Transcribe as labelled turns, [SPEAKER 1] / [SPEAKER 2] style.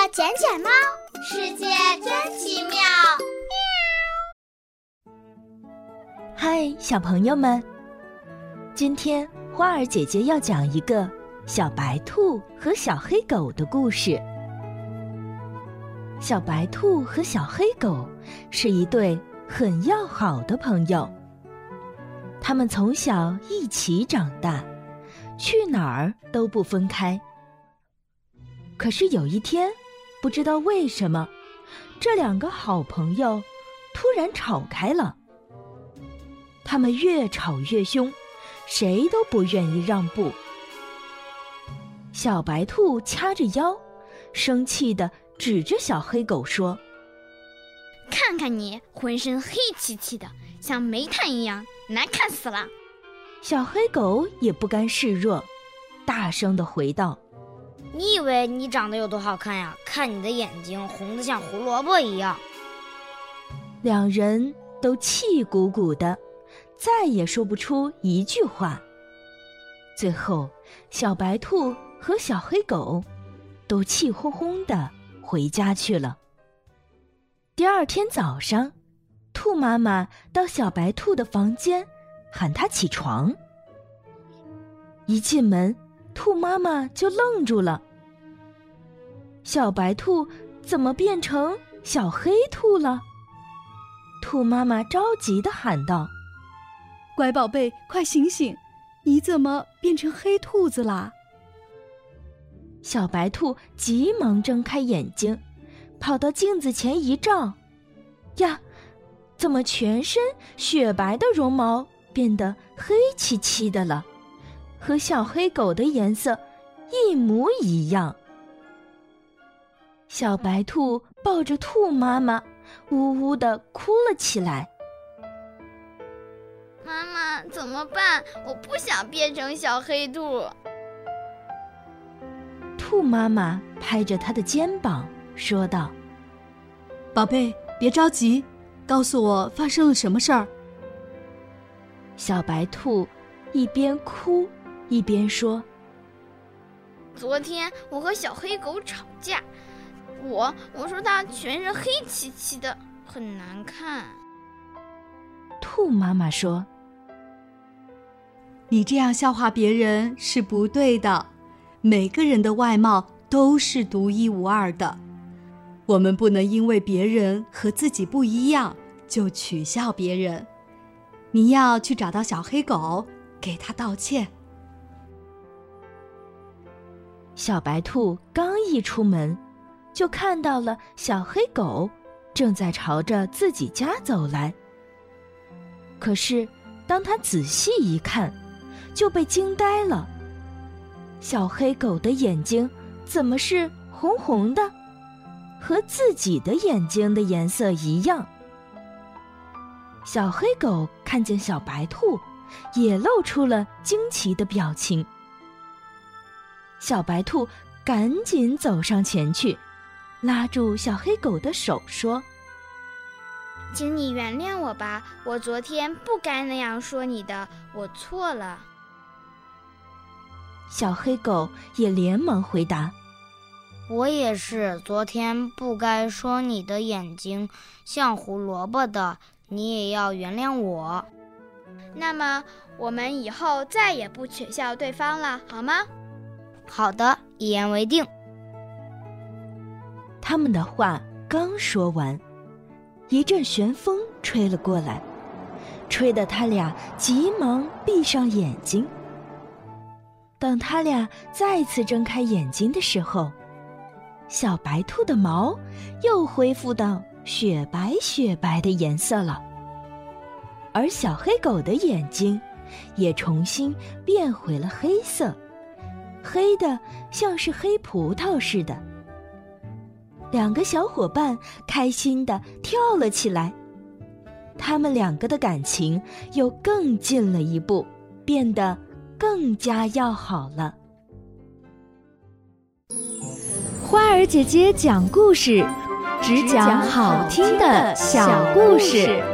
[SPEAKER 1] 捡捡猫，世界真奇妙。
[SPEAKER 2] 嗨，小朋友们，今天花儿姐姐要讲一个小白兔和小黑狗的故事。小白兔和小黑狗是一对很要好的朋友，他们从小一起长大，去哪儿都不分开。可是有一天，不知道为什么，这两个好朋友突然吵开了。他们越吵越凶，谁都不愿意让步。小白兔掐着腰，生气地指着小黑狗说：“
[SPEAKER 3] 看看你，浑身黑漆漆的，像煤炭一样，难看死了。”
[SPEAKER 2] 小黑狗也不甘示弱，大声地回道：“
[SPEAKER 4] 你以为你长得有多好看呀？看你的眼睛红得像胡萝卜一样。”
[SPEAKER 2] 两人都气鼓鼓的，再也说不出一句话。最后，小白兔和小黑狗都气哄哄地回家去了。第二天早上，兔妈妈到小白兔的房间喊它起床。一进门，兔妈妈就愣住了。小白兔怎么变成小黑兔了？兔妈妈着急地喊道：“
[SPEAKER 5] 乖宝贝，快醒醒，你怎么变成黑兔子啦？”
[SPEAKER 2] 小白兔急忙睁开眼睛，跑到镜子前一照，呀，怎么全身雪白的绒毛变得黑漆漆的了，和小黑狗的颜色一模一样。小白兔抱着兔妈妈，呜呜地哭了起来。
[SPEAKER 3] 妈妈，怎么办？我不想变成小黑兔。
[SPEAKER 2] 兔妈妈拍着她的肩膀说道：“
[SPEAKER 5] 宝贝，别着急，告诉我发生了什么事儿。”
[SPEAKER 2] 小白兔一边哭一边说：“
[SPEAKER 3] 昨天我和小黑狗吵架，我说它全身黑漆漆的，很难看。”
[SPEAKER 2] 兔妈妈说：“
[SPEAKER 5] 你这样笑话别人是不对的，每个人的外貌都是独一无二的，我们不能因为别人和自己不一样就取笑别人。你要去找到小黑狗，给他道歉。”
[SPEAKER 2] 小白兔刚一出门，就看到了小黑狗正在朝着自己家走来。可是当他仔细一看，就被惊呆了。小黑狗的眼睛怎么是红红的，和自己的眼睛的颜色一样。小黑狗看见小白兔，也露出了惊奇的表情。小白兔赶紧走上前去，拉住小黑狗的手说：“
[SPEAKER 3] 请你原谅我吧，我昨天不该那样说你的，我错了。”
[SPEAKER 2] 小黑狗也连忙回答：“
[SPEAKER 4] 我也是，昨天不该说你的眼睛像胡萝卜的，你也要原谅我。”
[SPEAKER 3] 那么我们以后再也不取笑对方了，好吗？
[SPEAKER 4] 好的，一言为定。
[SPEAKER 2] 他们的话刚说完，一阵旋风吹了过来，吹得他俩急忙闭上眼睛。等他俩再次睁开眼睛的时候，小白兔的毛又恢复到雪白雪白的颜色了，而小黑狗的眼睛也重新变回了黑色，黑的像是黑葡萄似的。两个小伙伴开心地跳了起来，他们两个的感情又更近了一步，变得更加要好了。
[SPEAKER 6] 花儿姐姐讲故事，只讲好听的小故事。